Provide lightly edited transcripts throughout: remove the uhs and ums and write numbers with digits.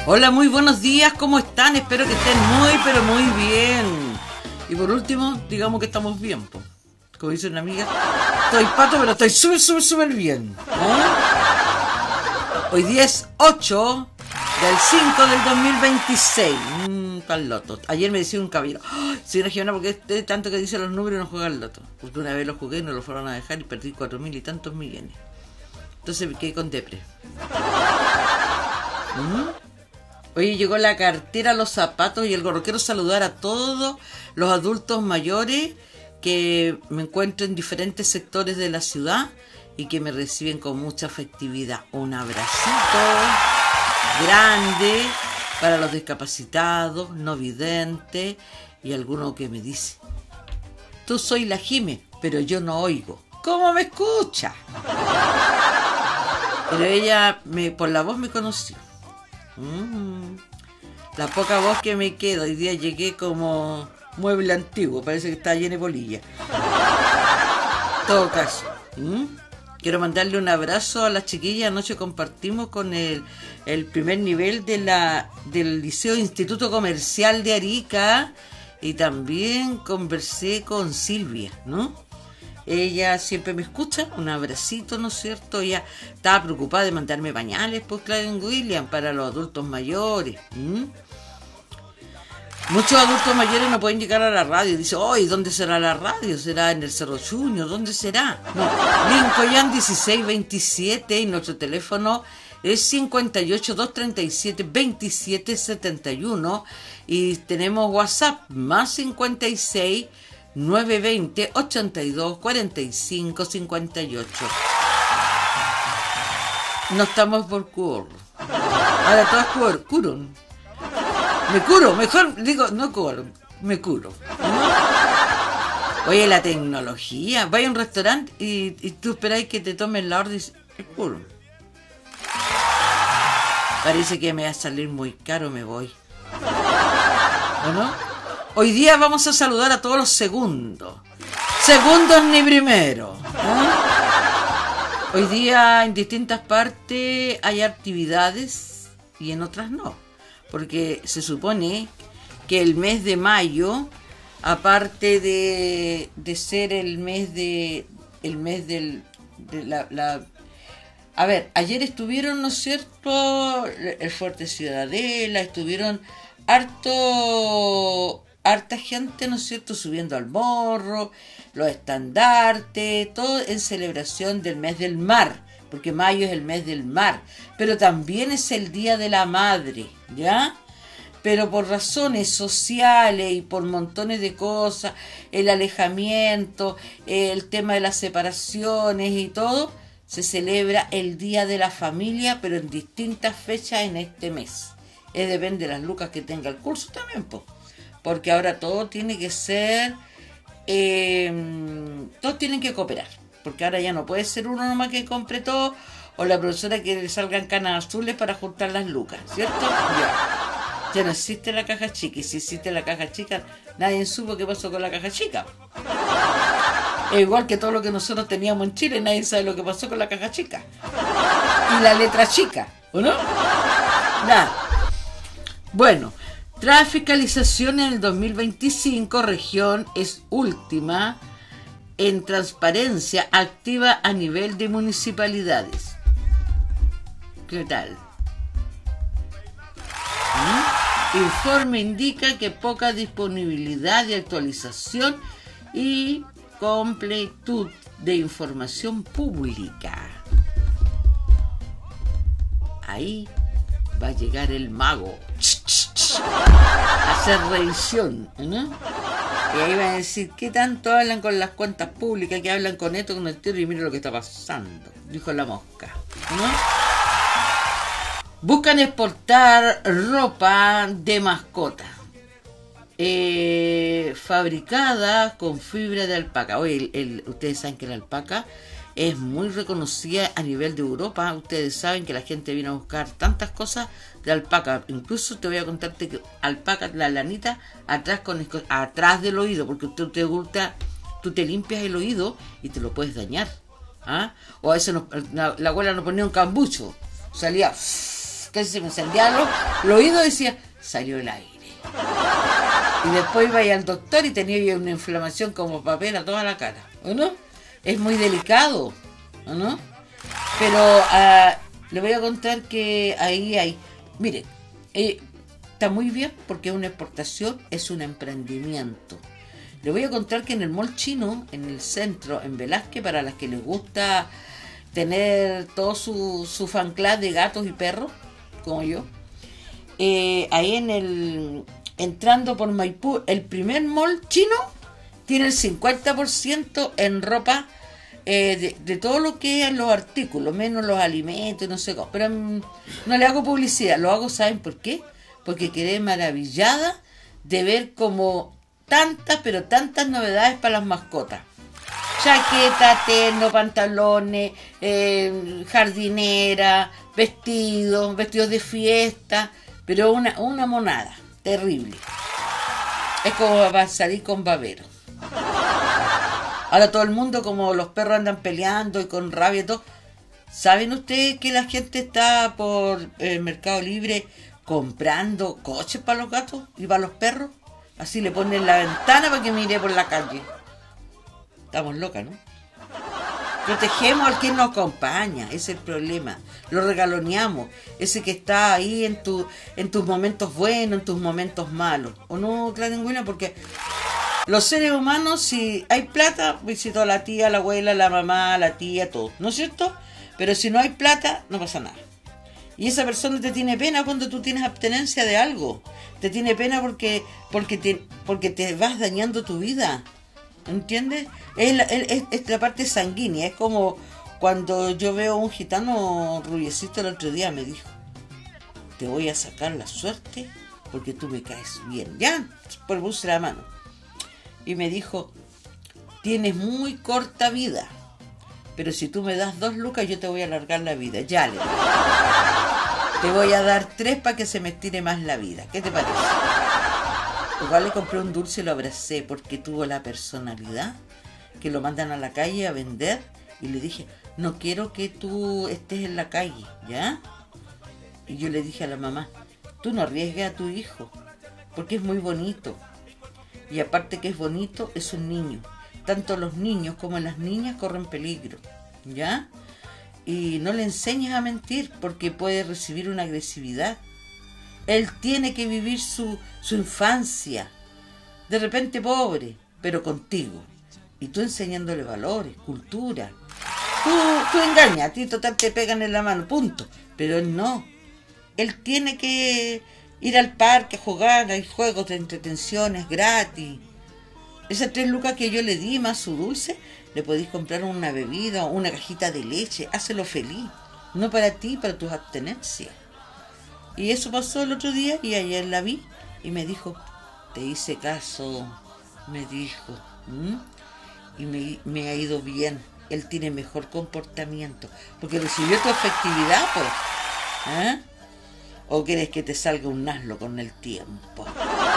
Hola, muy buenos días, ¿cómo están? Espero que estén muy, pero muy bien. Y por último, digamos que estamos bien, po. Como dice una amiga, estoy pato, pero estoy súper bien. Hoy día es 8 del 5 del 2026. Pa'l loto. Ayer me decía un caballero, soy una gemina porque tanto que dice los números no juega al loto. Porque una vez lo jugué y no lo fueron a dejar y perdí 4.000 y tantos millones. Entonces me quedé con depre. Oye, llegó la cartera, los zapatos y el gorro. Quiero saludar a todos los adultos mayores que me encuentro en diferentes sectores de la ciudad y que me reciben con mucha afectividad. Un abracito grande para los discapacitados, no videntes y alguno que me dice: tú soy la Jime, pero yo no oigo. ¿Cómo me escucha? Pero ella por la voz me conoció. La poca voz que me queda. Hoy día llegué como mueble antiguo, parece que está lleno de polilla. En todo caso, quiero mandarle un abrazo a las chiquillas. Anoche compartimos con el primer nivel del Liceo Instituto Comercial de Arica y también conversé con Silvia, ¿no? Ella siempre me escucha, un abracito, ¿no es cierto? Ella estaba preocupada de mandarme pañales, pues claro, en William, para los adultos mayores. Muchos adultos mayores no pueden llegar a la radio. Dice, oye, ¿dónde será la radio? ¿Será en el Cerro Chuño? ¿Dónde será? No, Lincoln 1627 y nuestro teléfono es 58 237 2771 y tenemos WhatsApp más 56 920 82 45 58. No estamos por curro. Ahora todas curan. Me curo, mejor digo, no curo, me curo. Oye, la tecnología. Vaya a un restaurante y tú esperáis que te tomen la orden y dices, me curo. Parece que me va a salir muy caro, me voy. ¿O no? Hoy día vamos a saludar a todos los segundos. Segundos ni primero. Hoy día en distintas partes hay actividades y en otras no. Porque se supone que el mes de mayo, aparte de ser el mes de a ver, ayer estuvieron, ¿no es cierto?, el Fuerte Ciudadela, estuvieron harta gente, ¿no es cierto?, subiendo al morro, los estandartes, todo en celebración del mes del mar, porque mayo es el mes del mar, pero también es el Día de la Madre, ¿ya? Pero por razones sociales y por montones de cosas, el alejamiento, el tema de las separaciones y todo, se celebra el Día de la Familia, pero en distintas fechas en este mes. Depende de las lucas que tenga el curso también, porque ahora todo tiene que ser, todos tienen que cooperar, porque ahora ya no puede ser uno nomás que compre todo, o la profesora que le salgan canas azules para juntar las lucas, ¿cierto? Ya no existe la caja chica, y si existe la caja chica, nadie supo qué pasó con la caja chica. Es igual que todo lo que nosotros teníamos en Chile, nadie sabe lo que pasó con la caja chica. Y la letra chica, ¿o no? Nada. Bueno, tras fiscalización en el 2025, región es última en transparencia activa a nivel de municipalidades. ¿Qué tal? Informe indica que poca disponibilidad de actualización y completud de información pública. Ahí va a llegar el mago a hacer revisión, ¿no? Y ahí van a decir, ¿qué tanto hablan con las cuentas públicas? Que hablan con esto, con el tiro, y mira lo que está pasando, dijo la mosca, ¿no? Buscan exportar ropa de mascota fabricada con fibra de alpaca. Oye, ustedes saben que la alpaca es muy reconocida a nivel de Europa. Ustedes saben que la gente viene a buscar tantas cosas de alpaca. Incluso te voy a contarte que alpaca, la lanita, atrás del oído, porque tú te limpias el oído y te lo puedes dañar. O a veces la abuela nos ponía un cambucho, salía casi se me encendían los oídos y decía, salió el aire. Y después iba al doctor y tenía una inflamación como papel a toda la cara, ¿o no? Es muy delicado, ¿o no? Pero le voy a contar que ahí hay... Mire, está muy bien porque es una exportación, es un emprendimiento. Le voy a contar que en el mall chino, en el centro, en Velázquez, para las que les gusta tener todo su fan club de gatos y perros, como yo, ahí entrando por Maipú, el primer mall chino tiene el 50% en ropa de todo lo que es los artículos, menos los alimentos y no sé cómo. Pero no le hago publicidad, lo hago, ¿saben por qué? Porque quedé maravillada de ver como tantas, pero tantas novedades para las mascotas. Chaqueta, terno, pantalones, jardinera, vestidos de fiesta, pero una monada, terrible. Es como va a salir con babero. Ahora todo el mundo, como los perros andan peleando y con rabia y todo, ¿saben ustedes que la gente está por el Mercado Libre comprando coches para los gatos y para los perros? Así le ponen la ventana para que mire por la calle. Estamos locas, ¿no? Protegemos al que nos acompaña, ese es el problema. Lo regaloneamos, ese que está ahí en tus momentos buenos, en tus momentos malos. ¿O no, Clarenguina? Porque los seres humanos, si hay plata, visito a la tía, a la abuela, a la mamá, a la tía, todo, ¿no es cierto? Pero si no hay plata, no pasa nada. Y esa persona te tiene pena cuando tú tienes abstenencia de algo. Te tiene pena porque te vas dañando tu vida. ¿Entiendes? Es la parte sanguínea. Es como cuando yo veo a un gitano rubiecito el otro día, me dijo, te voy a sacar la suerte porque tú me caes bien. Ya, por puse la mano. Y me dijo, tienes muy corta vida, pero si tú me das 2 lucas yo te voy a alargar la vida. Ya, le digo. Te voy a dar 3 para que se me estire más la vida. ¿Qué te parece? Igual le compré un dulce y lo abracé porque tuvo la personalidad que lo mandan a la calle a vender y le dije, no quiero que tú estés en la calle, ¿ya? Y yo le dije a la mamá, tú no arriesgues a tu hijo porque es muy bonito y aparte que es bonito, es un niño. Tanto los niños como las niñas corren peligro, ¿ya? Y no le enseñes a mentir porque puede recibir una agresividad. Él tiene que vivir su infancia, de repente pobre, pero contigo. Y tú enseñándole valores, cultura. Tú engañas, a ti total te pegan en la mano, punto. Pero él no. Él tiene que ir al parque a jugar, hay juegos de entretenciones gratis. Esas 3 lucas que yo le di más su dulce, le podéis comprar una bebida o una cajita de leche, hácelo feliz. No para ti, para tus abstenencias. Y eso pasó el otro día y ayer la vi y me dijo, te hice caso, me dijo, y me ha ido bien, él tiene mejor comportamiento, porque recibió tu afectividad, pues. ¿Eh? ¿O quieres que te salga un asno con el tiempo?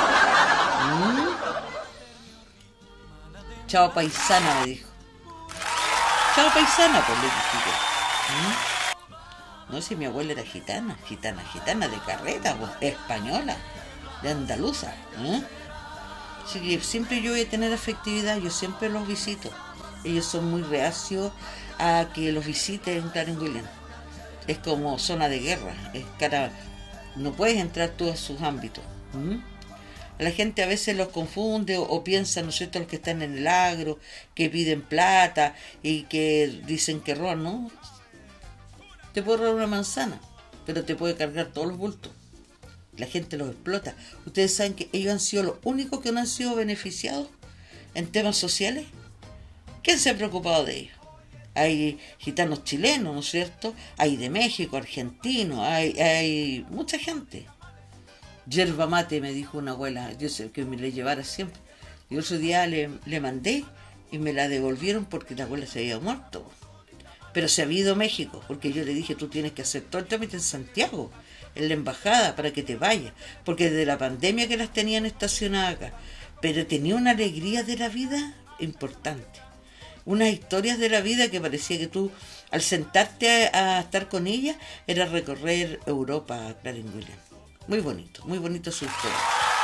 Chao paisana, me dijo. Chao paisana, pues le dije. No, si mi abuela era gitana de carreta, pues, española, de andaluza. Así que siempre yo voy a tener afectividad, yo siempre los visito. Ellos son muy reacios a que los visiten en Clarenguilén. Es como zona de guerra, no puedes entrar tú a sus ámbitos. La gente a veces los confunde o piensa, ¿no es cierto?, los que están en el agro, que piden plata y que dicen que roban, ¿no? Te puede robar una manzana, pero te puede cargar todos los bultos. La gente los explota. Ustedes saben que ellos han sido los únicos que no han sido beneficiados en temas sociales. ¿Quién se ha preocupado de ellos? Hay gitanos chilenos, ¿no es cierto? Hay de México, argentinos, hay mucha gente. Yerba mate, me dijo una abuela, yo sé que me la llevara siempre. Y otro día le mandé y me la devolvieron porque la abuela se había muerto. Pero se había ido a México, porque yo le dije, tú tienes que hacer todo el trámite en Santiago, en la embajada, para que te vayas. Porque desde la pandemia que las tenían estacionadas acá. Pero tenía una alegría de la vida importante. unas historias de la vida que parecía que tú, al sentarte a estar con ella, era recorrer Europa, Clarence Williams. Muy bonito su historia.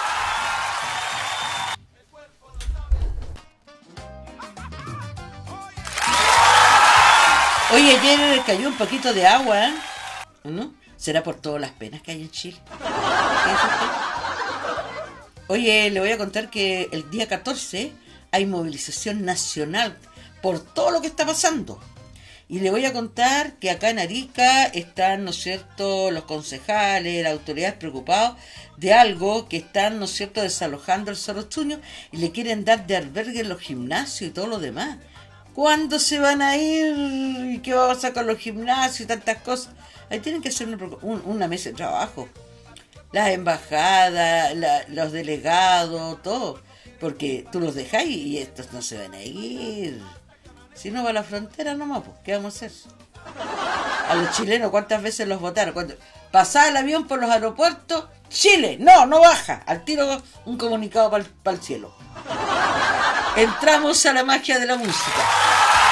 Oye, ayer cayó un poquito de agua, ¿eh? ¿No? ¿Será por todas las penas que hay en Chile? Oye, le voy a contar que el día 14 hay movilización nacional por todo lo que está pasando. Y le voy a contar que acá en Arica están, ¿no es cierto?, los concejales, las autoridades preocupados de algo que están, ¿no es cierto?, desalojando el Cerro Chuño y le quieren dar de albergue en los gimnasios y todo lo demás. ¿Cuándo se van a ir? ¿Y qué va a pasar con los gimnasios y tantas cosas? Ahí tienen que hacer una mesa de trabajo. Las embajadas, los delegados, todo. Porque tú los dejás y estos no se van a ir. Si no va a la frontera nomás, pues, ¿qué vamos a hacer? A los chilenos, ¿cuántas veces los votaron? Cuando pasaba el avión por los aeropuertos, Chile, no baja. Al tiro un comunicado para el cielo. Entramos a la magia de la música.